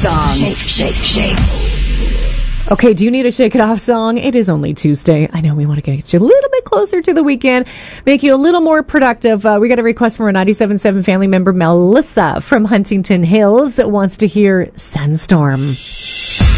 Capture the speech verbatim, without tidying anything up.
song. Shake, shake, shake. Okay, do you need a Shake It Off song? It is only Tuesday. I know we want to get you a little bit closer to the weekend, make you a little more productive. Uh, we got a request from our ninety-seven point seven family member, Melissa from Huntington Hills, that wants to hear Sandstorm.